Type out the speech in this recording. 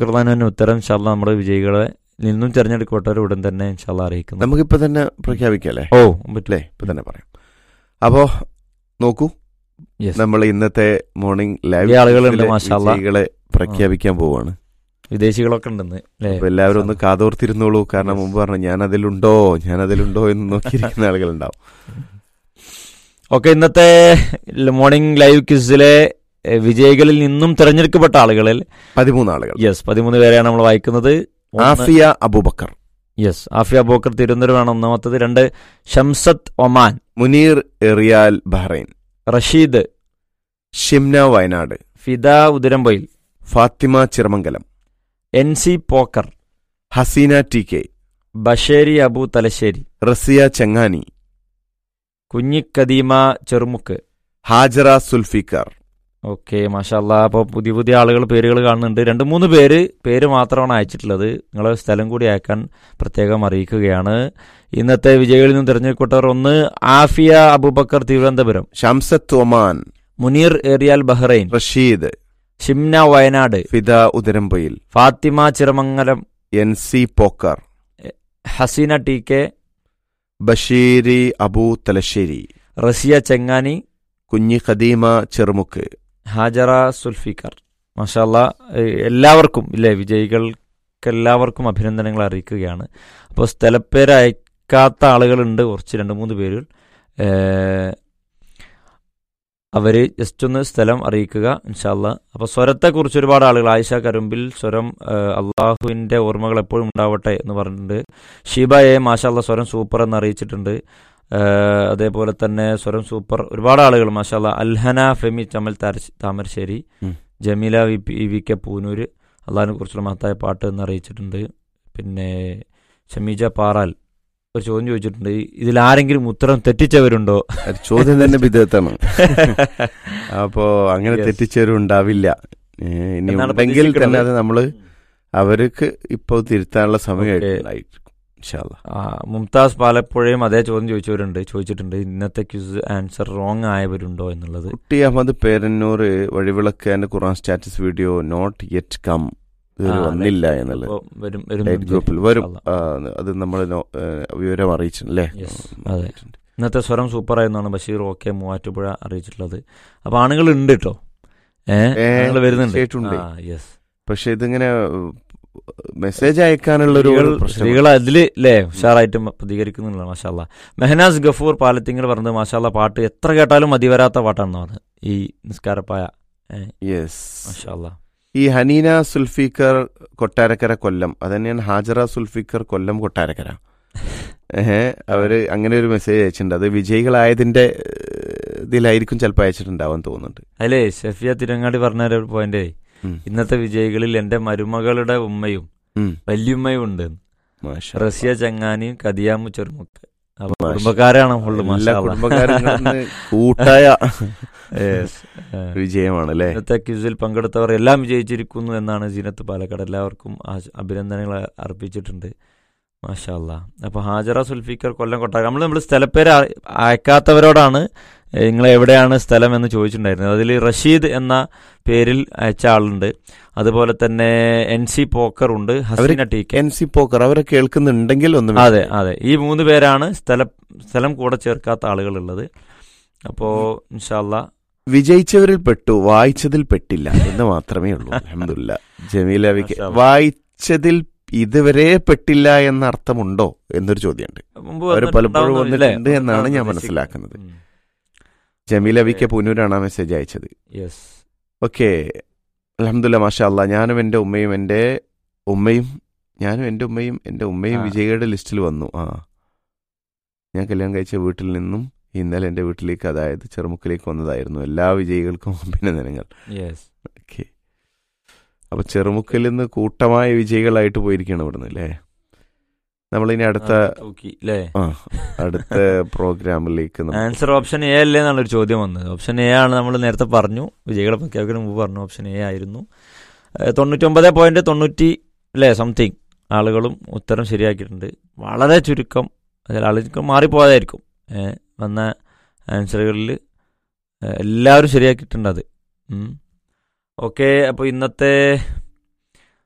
അബൂബക്കർ റളിയല്ലാഹു അൻഹു ഉത്തരം ഇൻഷാല്ലാ നമ്മുടെ വിജയികളെ നിന്നും തിരഞ്ഞെടുക്കപ്പെട്ടവർ ഉടൻ തന്നെ ഇൻഷാല്ലാ അറിയിക്കുന്നു. നമുക്കിപ്പോ തന്നെ പ്രഖ്യാപിക്കല്ലേ? പറ്റില്ലേ? ഇപ്പൊ തന്നെ പറയാം. അപ്പോ നോക്കൂ, നമ്മൾ ഇന്നത്തെ മോർണിംഗ് ലൈവ് ആളുകളുണ്ട് മാഷാല്ലാ, വിജയികളെ പ്രഖ്യാപിക്കാൻ പോവാണ്. വിദേശികളൊക്കെ ഉണ്ടെന്ന്. അപ്പൊ എല്ലാവരും ഒന്ന് കാതോർത്തിരുന്നോളൂ. കാരണം മുമ്പ് പറഞ്ഞു ഞാൻ അതിലുണ്ടോ എന്ന് നോക്കിയിരിക്കുന്ന ആളുകളുണ്ടാവും. ഓക്കെ, ഇന്നത്തെ മോർണിംഗ് ലൈവ് ക്വിസിലെ വിജയികളിൽ നിന്നും തിരഞ്ഞെടുക്കപ്പെട്ട ആളുകളിൽ 13 ആളുകൾ. 13 പേരെയാണ് നമ്മൾ വായിക്കുന്നത്. ആഫിയ അബൂബക്കർ. ആഫിയ അബൂബക്കർ തിരുവനന്തപുരമാണ് ഒന്നാമത്തത്. 2 ഷംസത്ത് ഒമാൻ, മുനീർ റിയാൽ Bahrain, Rasheed Shimna Wayanad, Fida ഉദിരമ്പൊയിൽ, Fathima Chiramangalam, NC Pokker, Hasina TK, ബഷേരി Abu Thalassery, Raziya Chengani, കുഞ്ഞിക്കദീമ Cherumukku, Hajara Zulfikar. Okay മാഷാല്ലാ. അപ്പോൾ പുതിയ ആളുകൾ പേരുകൾ കാണുന്നുണ്ട്. 2-3 പേര് മാത്രമാണ് അയച്ചിട്ടുള്ളത്. നിങ്ങളെ സ്ഥലം കൂടി അയക്കാൻ പ്രത്യേകം അറിയിക്കുകയാണ്. ഇന്നത്തെ വിജയികളിൽ നിന്നും തിരഞ്ഞെടുക്കപ്പെട്ടവർ: 1 Afiya Abubakar Thiruvananthapuram, Shamsath Oman, Muneer ഏറിയാൽ Bahrain, Rasheed, Shimna Wayanad, Fida Udarampoyil, Fathima Chiramangalam, NC Pokker, Hasina TK, Basheeri Abu Thalassery, Raziya Chengani, കുഞ്ഞി ഖദീമ ചെറുമുക്ക്, ഹാജറ സുൽഫിക്കർ. മാഷാല്ലാ, എല്ലാവർക്കും വിജയികൾക്കെല്ലാവർക്കും അഭിനന്ദനങ്ങൾ അറിയിക്കുകയാണ്. അപ്പോൾ സ്ഥലപ്പേര് അയക്കാത്ത ആളുകളുണ്ട്, കുറച്ച് 2-3 പേര്. അവർ ജസ്റ്റ് ഒന്ന് സ്ഥലം അറിയിക്കുക ഇൻഷാല്ലാ. അപ്പോൾ സ്വരത്തെക്കുറിച്ച് ഒരുപാട് ആളുകൾ, ആയിഷ കരുമ്പിൽ സ്വരം അള്ളാഹുവിൻ്റെ ഓർമ്മകൾ എപ്പോഴും ഉണ്ടാവട്ടെ എന്ന് പറഞ്ഞിട്ടുണ്ട്. ഷീബ മാഷാല്ലാ സ്വരം സൂപ്പർ എന്ന് അറിയിച്ചിട്ടുണ്ട്. അതേപോലെ തന്നെ സ്വരം സൂപ്പർ ഒരുപാട് ആളുകൾ മാഷാല്ലാ. അൽഹന ഫെമി ചമൽ താമരശ്ശേരി, ജമീല VK പൂനൂര് അള്ളാഹിനെ കുറിച്ചുള്ള മഹത്തായ പാട്ട് എന്ന് അറിയിച്ചിട്ടുണ്ട്. പിന്നെ ഷമീജ പാറാൽ ഒരു ചോദ്യം ചോദിച്ചിട്ടുണ്ട്, ഇതിൽ ആരെങ്കിലും ഉത്തരം തെറ്റിച്ചവരുണ്ടോ? ചോദ്യം തന്നെ വിധേയത്താണ്. അപ്പോ അങ്ങനെ തെറ്റിച്ചവരുണ്ടാവില്ല. ഇനി ഉണ്ടെങ്കിൽ തന്നെ അത് നമ്മള് അവർക്ക് ഇപ്പോൾ തിരുത്താനുള്ള സമയമായിട്ട് മുംതാസ് പാലപ്പുഴയും അതേ ചോദ്യം ചോദിച്ചിട്ടുണ്ട്. ഇന്നത്തെ ക്വിസ് ആൻസർ റോങ് ആയവരുണ്ടോ എന്നുള്ളത്. കുട്ടി അഹമ്മദ് പേരന്നൂർ വഴിവിളക്കാന്റെ ഖുർആൻ status video not yet come വന്നില്ല എന്നുള്ളത് ഗ്രൂപ്പിൽ വരും. അത് നമ്മൾ വിവരം അറിയിച്ചില്ലേ? അതെ, ഇന്നത്തെ സ്വരം സൂപ്പറായെന്നാണ് ബഷീർ OK മൂവാറ്റുപുഴ അറിയിച്ചിട്ടുള്ളത്. അപ്പൊ ആണുങ്ങൾ ഉണ്ട് കേട്ടോ, വരുന്നുണ്ട്. പക്ഷെ ഇതിങ്ങനെ മെസ്സേജ് അയക്കാനുള്ളൊരു സ്ത്രീകൾ അതില് ഉഷാറായിട്ട് പ്രതികരിക്കുന്നില്ല. മാഷാല്ലാ. മെഹനാസ് ഗഫൂർ പാലത്തിങ്ങൾ പറഞ്ഞത് മാഷാല്ലാ പാട്ട് എത്ര കേട്ടാലും മതി വരാത്ത പാട്ടാണെന്ന് പറഞ്ഞത് ഈ നിസ്കാരപ്പായ. മാഷാല്ലാ. ഈ ഹനീന സുൽഫിക്കർ കൊട്ടാരക്കര കൊല്ലം, അത് തന്നെയാണ് ഹാജറ സുൽഫിക്കർ കൊല്ലം കൊട്ടാരക്കര. അവര് അങ്ങനെ ഒരു മെസ്സേജ് അയച്ചിട്ടുണ്ട്. അത് വിജയികളായതിന്റെ ഇതിലായിരിക്കും ചിലപ്പോൾ അയച്ചിട്ടുണ്ടാവാൻ തോന്നുന്നുണ്ട്. അല്ലേ ഷെഫിയ തിരങ്ങാടി പറഞ്ഞ ഒരു പോയിന്റ്, ഇന്നത്തെ വിജയികളിൽ എന്റെ മരുമകളുടെ ഉമ്മയും വല്യുമ്മയും ഉണ്ട്, റസിയ ചങ്ങാനിയും കദിയാമു ചെറുമുക്ക്. അപ്പൊ കുടുംബക്കാരാണ് കൂട്ടായ വിജയമാണ് അല്ലേ? ഇന്നത്തെ ക്വിസിൽ പങ്കെടുത്തവർ എല്ലാം വിജയിച്ചിരിക്കുന്നു എന്നാണ് ജീനത്ത് പാലക്കാട്. എല്ലാവർക്കും അഭിനന്ദനങ്ങൾ അർപ്പിച്ചിട്ടുണ്ട്. മാഷാ അല്ലാ. അപ്പൊ ഹാജറ സുൽഫിക്കർ കൊല്ലം കൊട്ടാരം. നമ്മൾ സ്ഥലപ്പേര് അയക്കാത്തവരോടാണ് നിങ്ങൾ എവിടെയാണ് സ്ഥലം എന്ന് ചോദിച്ചിട്ടുണ്ടായിരുന്നത്. അതിൽ റഷീദ് എന്ന പേരിൽ അയച്ച ആളുണ്ട്. അതുപോലെ തന്നെ NC പോക്കർ ഉണ്ട്, ഹസീന TK. NC പോക്കർ അവരെ കേൾക്കുന്നുണ്ടെങ്കിൽ ഒന്നും. അതെ, ഈ 3 പേരാണ് സ്ഥലം കൂടെ ചേർക്കാത്ത ആളുകളുള്ളത്. അപ്പോ ഇൻഷാ അല്ലാ വിജയിച്ചവരിൽ പെട്ടു, വായിച്ചതിൽ പെട്ടില്ല എന്ന് മാത്രമേ ഉള്ളൂ. അൽഹംദുലില്ലാ. ജമീല VK വായിച്ചതിൽ ഇതുവരെ പെട്ടില്ല എന്ന അർത്ഥമുണ്ടോ എന്നൊരു ചോദ്യമുണ്ട്. അവർ പലപ്പോഴും വന്നിട്ടുണ്ട് എന്നാണ് ഞാൻ മനസ്സിലാക്കുന്നത്. ജമീല VK പൂനൂരാണ് ആ മെസ്സേജ് അയച്ചത്. ഓക്കെ, അൽഹംദുലില്ലാ മാഷാ അല്ലാ. ഞാനും എൻ്റെ ഉമ്മയും വിജയികളുടെ ലിസ്റ്റിൽ വന്നു. ഞാൻ കല്യാണം കഴിച്ച വീട്ടിൽ നിന്നും ഇന്നലെ എൻ്റെ വീട്ടിലേക്ക്, അതായത് ചെറുമുക്കിലേക്ക് വന്നതായിരുന്നു. എല്ലാ വിജയികൾക്കും അഭിനന്ദനങ്ങൾ. ഓക്കെ, അപ്പൊ ചെറുമുക്കിൽ നിന്ന് കൂട്ടമായ വിജയികളായിട്ട് പോയിരിക്കണം ഇവിടുന്ന് അല്ലേ? നമ്മളിനി അടുത്ത പ്രോഗ്രാമിലേക്ക് ആൻസർ ഓപ്ഷൻ A അല്ലേ എന്നുള്ളൊരു ചോദ്യം വന്നത്. ഓപ്ഷൻ A ആണ്. നമ്മൾ നേരത്തെ പറഞ്ഞു, വിജയികളെ പ്രഖ്യാപിക്കുന്ന മുമ്പ് പറഞ്ഞു ഓപ്ഷൻ A ആയിരുന്നു. 99.90 സംതിങ് ആളുകളും ഉത്തരം ശരിയാക്കിയിട്ടുണ്ട്. വളരെ ചുരുക്കം ആളുകൾക്ക് മാറിപ്പോയതായിരിക്കും വന്ന ആൻസറുകളിൽ എല്ലാവരും ശരിയാക്കിയിട്ടുണ്ട് അത്. ഓക്കെ, അപ്പോൾ ഇന്നത്തെ